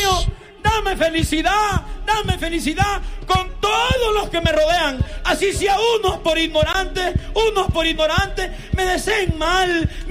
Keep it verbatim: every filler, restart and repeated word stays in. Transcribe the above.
mío, dame felicidad, dame felicidad con todos los que me rodean. Así sea unos por ignorantes, unos por ignorantes, me deseen mal,